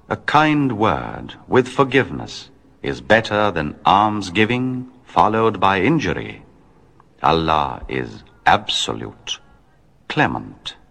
A kind word with forgiveness is better than almsgiving followed by injury. Allah is absolute, clement.